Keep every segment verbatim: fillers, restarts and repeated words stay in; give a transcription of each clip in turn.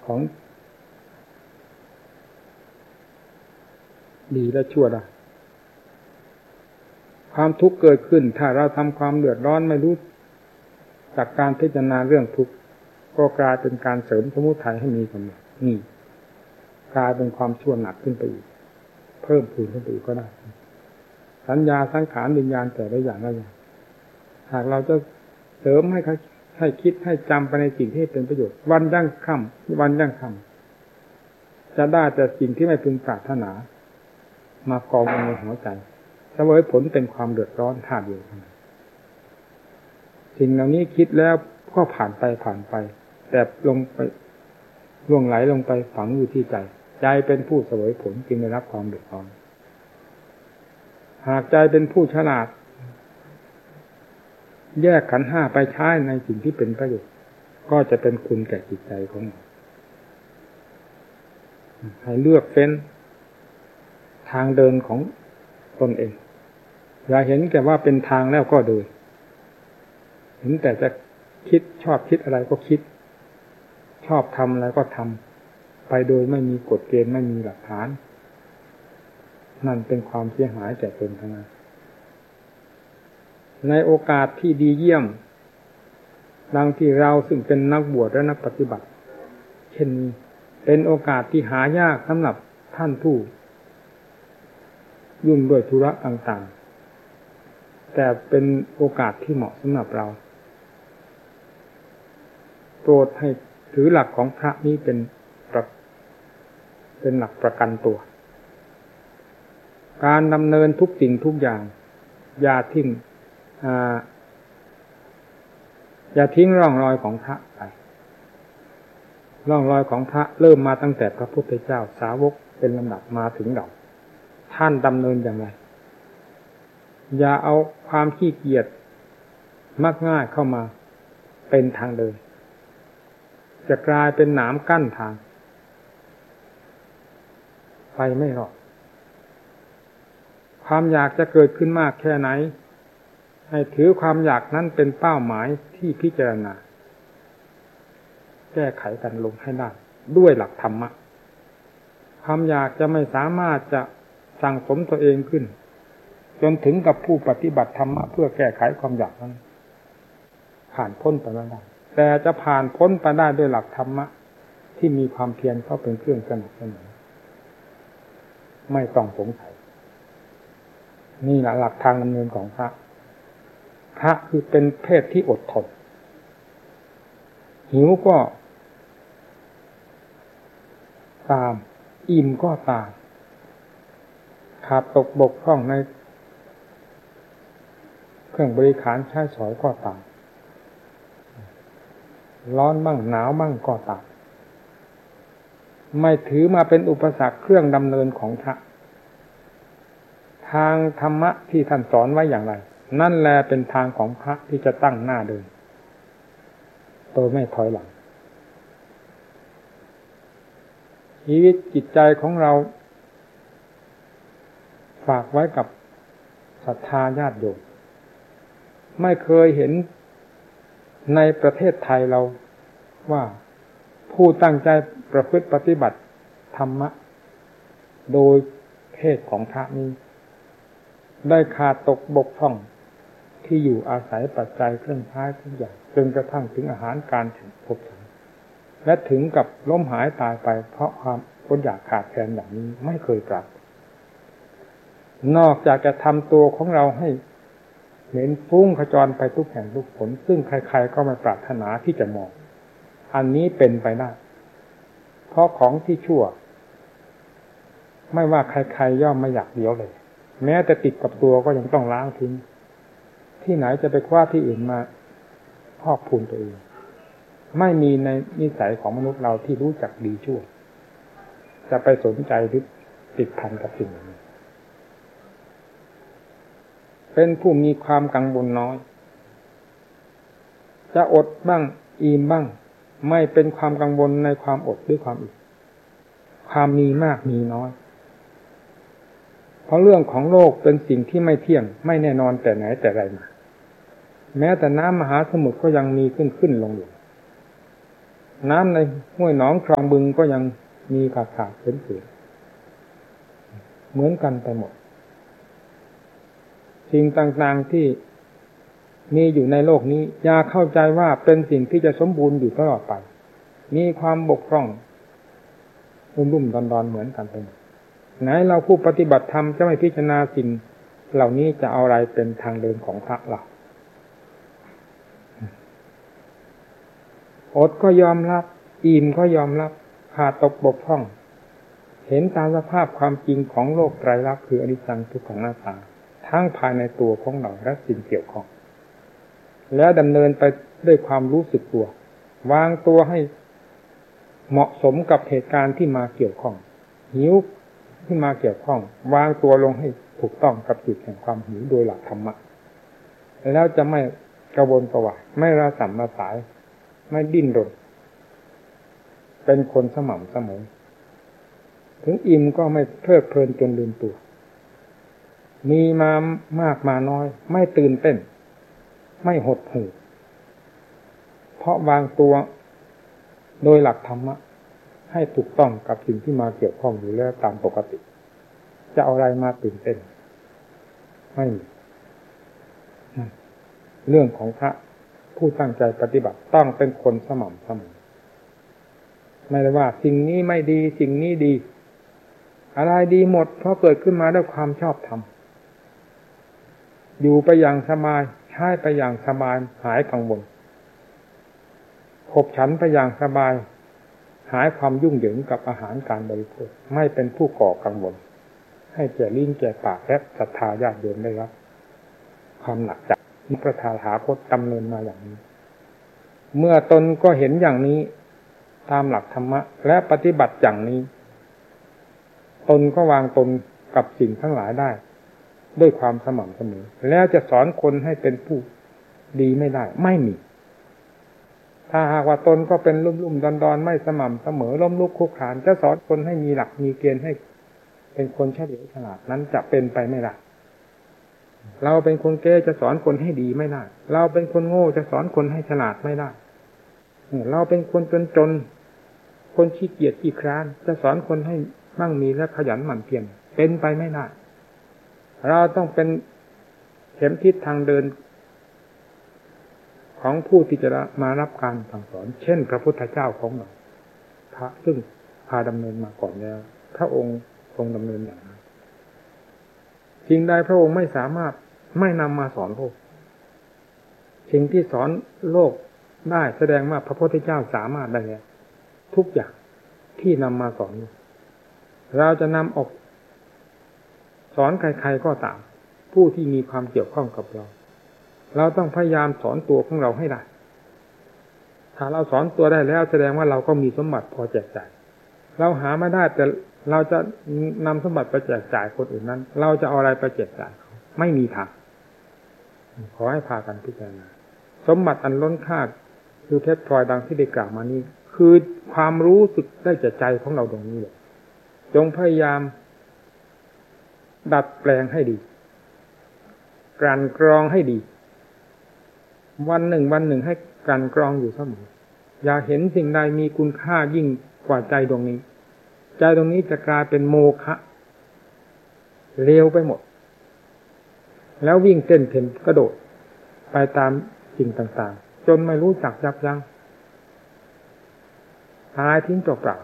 ของดีและชั่วได้ความทุกข์เกิดขึ้นถ้าเราทำความเดือดร้อนไม่รู้จากการพิจารณาเรื่องทุกข์ก็กลายเป็นการเสริมสมุทัยให้มีกำลังนี่กลายเป็นความชั่วหนักขึ้นไปอีกเพิ่มพูนขึ้นไปอีกก็ได้สัญญาสังขารวิญญาณแต่ละอย่างละอย่างหากเราจะเสริมให้ให้คิดให้จำไปในสิ่งที่เป็นประโยชน์วันยั่งค่ำวันยั่งค่ำจะได้แต่สิ่งที่ไม่พึงปรารถนามากองในหัวใจเสวยผลเป็นความเดือดร้อนท่าเดียวกันสิ่งเหล่านี้คิดแล้วก็ผ่านไปผ่านไปแต่ลงไปล่วงไหลลงไปฝังอยู่ที่ใจใจเป็นผู้เสวยผลจึงได้รับความเดือดร้อนหากใจเป็นผู้ฉลาดแยกขันธ์ห้าไปใช้ในสิ่งที่เป็นประโยชน์ก็จะเป็นคุณแก่จิตใจของเราให้เลือกเฟ้นทางเดินของตนเองอย่าเห็นแก่ว่าเป็นทางแล้วก็เดินเห็นแต่จะคิดชอบคิดอะไรก็คิดชอบทำอะไรก็ทำไปโดยไม่มีกฎเกณฑ์ไม่มีหลักฐานนั่นเป็นความเสียหายแก่ตนทั้งนั้นในโอกาสที่ดีเยี่ยมดังที่เราซึ่งเป็นนักบวชและนักปฏิบัติเช่นนี้เป็นโอกาสที่หายากสำหรับท่านผู้ยุ่งด้วยธุระต่างๆแต่เป็นโอกาสที่เหมาะสำหรับเราโปรดให้ถือหลักของพระนี้เป็นเป็นหลักประกันตัวการดำเนินทุกสิ่งทุกอย่างอย่าทิ้งอ่าอย่าทิ้งร่องรอยของพระไปร่องรอยของพระเริ่มมาตั้งแต่พระพุทธเจ้าสาวกเป็นลำดับมาถึงเราท่านดำเนินอย่างไรอย่าเอาความขี้เกียจมักง่ายเข้ามาเป็นทางเดินจะกลายเป็นหนามกั้นทางไปไม่รอดความอยากจะเกิดขึ้นมากแค่ไหนให้ถือความอยากนั้นเป็นเป้าหมายที่พิจารณาแก้ไขกันลงให้ได้ด้วยหลักธรรมะความอยากจะไม่สามารถจะสั่งสมตัวเองขึ้นจนถึงกับผู้ปฏิบัติธรรมะเพื่อแก้ไขความอยากนั้นผ่านพ้นไปไม่ได้แต่จะผ่านพ้นไปได้ด้วยหลักธรรมะที่มีความเพียรเข้าเป็นเครื่องสนับสนุนไม่ต้องสงสัยนี่แหละหลักทางดำเนินของพระพระคือเป็นเพศที่อดทนหิวก็ตามอิ่มก็ตามขาดตกบกพร่องในเครื่องบริขารใช้สอยก็ตามร้อนบ้างหนาวบ้างก็ตามไม่ถือมาเป็นอุปสรรคเครื่องดำเนินของพระทางธรรมะที่ท่านสอนไว้อย่างไรนั่นแหละเป็นทางของพระที่จะตั้งหน้าเดินโดยไม่ถอยหลังชีวิตจิตใจของเราฝากไว้กับศรัทธาญาติโยมไม่เคยเห็นในประเทศไทยเราว่าผู้ตั้งใจประพฤติปฏิบัติธรรมะโดยเพศของพระนี้ได้ขาดตกบกพร่องที่อยู่อาศัยปัจจัยเครื่องใช้ทุกอย่างจนกระทั่งถึงอาหารการพบฉันและถึงกับล้มหายตายไปเพราะความอดอยากขาดแคลนอย่างนี้ไม่เคยปรากฏนอกจากจะทำตัวของเราให้เหม็นฟุ้งขจรไปทุกแห่งทุกผลซึ่งใครๆก็ไม่ปรารถนาที่จะมองอันนี้เป็นไปได้เพราะของที่ชั่วไม่ว่าใครๆย่อมไม่อยากเลี้ยวเลยแม้แต่ติดกับตัวก็ยังต้องล้างทิ้งที่ไหนจะไปคว้าที่อื่นมาพอกพูนตัวเองไม่มีในนิสัยของมนุษย์เราที่รู้จักดีชั่วจะไปสนใจหรือติดพันกับสิ่งนี้เป็นผู้มีความกังวลน้อยจะอดบ้างอิ่มบ้างไม่เป็นความกังวลในความอดหรือความอิ่มความมีมากมีน้อยเพราะเรื่องของโลกเป็นสิ่งที่ไม่เที่ยงไม่แน่นอนแต่ไหนแต่ไรมาแม้แต่น้ำมหาสมุทรก็ยังมีขึ้นขึ้นลงลงน้ำในห้วยหนองคลองบึงก็ยังมีขาดขาดเสือนเสือนเหมือนกันไปหมดสิ่งต่างๆที่มีอยู่ในโลกนี้อย่าเข้าใจว่าเป็นสิ่งที่จะสมบูรณ์อยู่ตลอดไปมีความบกพร่องรุ่มๆดอนๆเหมือนกันไปหมดไหนเราผู้ปฏิบัติธรรมจะไม่พิจารณาสิ่งเหล่านี้จะเอาอะไรเป็นทางเดินของพระเราอดก็ยอมรับอิ่มก็ยอมรับขาดตกบกพร่องเห็นตามสภาพความจริงของโลกไตรลักษณ์คืออนิจจังทุกขังอนัตตาทั้งภายในตัวของเราและสิ่งเกี่ยวข้องแล้วดำเนินไปด้วยความรู้สึกตัววางตัวให้เหมาะสมกับเหตุการณ์ที่มาเกี่ยวข้องหิวที่มาเกี่ยวข้องวางตัวลงให้ถูกต้องกับจุดแห่งความหิวโดยหลักธรรมะแล้วจะไม่กระวนกระวายไม่ระส่ำระสายไม่ดิ้นรนเป็นคนสม่ำเสมอถึงอิ่มก็ไม่เพลิดเพลินจนลืมตัวมีมามากมาน้อยไม่ตื่นเต้นไม่หดหู่เพราะวางตัวโดยหลักธรรมะให้ถูกต้องกับสิ่งที่มาเกี่ยวข้องอยู่แล้วตามปกติจะเอาอะไรมาตื่นเต้นไม่มีเรื่องของพระผู้ตั้งใจปฏิบัติต้องเป็นคนสม่ำเสมอไม่ได้ว่าสิ่งนี้ไม่ดีสิ่งนี้ดีอะไรดีหมดเพราะเกิดขึ้นมาด้วยความชอบธรรมอยู่ไปอย่างสบายใช้ไปอย่างสบายหายกังวลขบฉันไปอย่างสบายหายความยุ่งเหยิงกับอาหารการบริโภคไม่เป็นผู้ก่อกังวลให้แก่ลิ้นแก่ปากและศรัทธาญาติโยมได้รับความหนักใจพระตถาคตดำเนินมาอย่างนี้เมื่อตนก็เห็นอย่างนี้ตามหลักธรรมะและปฏิบัติอย่างนี้ตนก็วางตนกับสิ่งทั้งหลายได้ด้วยความสม่ำเสมอแล้วจะสอนคนให้เป็นผู้ดีไม่ได้ไม่มีถ้าหากว่าตนก็เป็นลุ่มๆดอนๆไม่สม่ำเสมอล้มลุกคลุกคลานจะสอนคนให้มีหลักมีเกณฑ์ให้เป็นคนเฉลียวฉลาดนั้นจะเป็นไปไม่ได้เราเป็นคนแก่จะสอนคนให้ดีไม่ได้เราเป็นคนโง่จะสอนคนให้ฉลาดไม่ได้เราเป็นคนจนๆคนขี้เกียจขี้คร้านจะสอนคนให้มั่งมีและขยันหมั่นเพียรเป็นไปไม่ได้เราต้องเป็นเข็มทิศทางเดินของผู้ที่จะมารับการสั่งสอนเช่นพระพุทธเจ้าของเราพระซึ่งพาดำเนินมาก่อนแล้วพระองค์ทรงดำเนินอย่างนั้นสิ่งใดพระองค์ไม่สามารถไม่นำมาสอนโลกสิ่งที่สอนโลกได้แสดงว่าพระพุทธเจ้าสามารถได้แล้วทุกอย่างที่นำมาสอนเราจะนำออกสอนใครๆก็ตามผู้ที่มีความเกี่ยวข้องกับเราเราต้องพยายามสอนตัวของเราให้ได้ถ้าเราสอนตัวได้แล้วแสดงว่าเราก็มีสมบัติพอแจกจ่ายเราหาไม่ได้แต่เราจะนำสมบัติไปแจกจ่ายคนอื่นนั้นเราจะเอาอะไรไปแจกจ่ายเขาไม่มีทางขอให้พากันพิจารณาสมบัติอันล้นค่าคือเพชรพลอยดังที่ได้กล่าวมานี้คือความรู้สึกได้จากใจของเราตรงนี้เลยจงพยายามดัดแปลงให้ดีกลั่นกรองให้ดีวันหนึ่งวันหนึ่งให้กลั่นกรองอยู่เสมออย่าเห็นสิ่งใดมีคุณค่ายิ่งกว่าใจตรงนี้ใจตรงนี้จะกลายเป็นโมฆะเลวไปหมดแล้ววิ่งเต้นเพ่นกระโดดไปตามสิ่งต่างๆจนไม่รู้จักยับยั้งตายทิ้งตัวเปล่า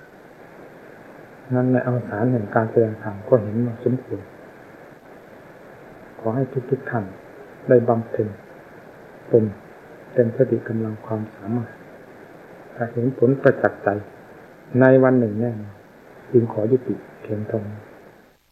นั่นในอวสานแห่งการแสดงธรรมก็เห็นมาสมควรขอให้ทุกๆท่านได้บำเพ็ญตนเต็มสติกำลังความสามารถถ้าเห็นผลประจักษ์ใจในวันหนึ่งแน่จึงขอยุติเพียงเท่านี้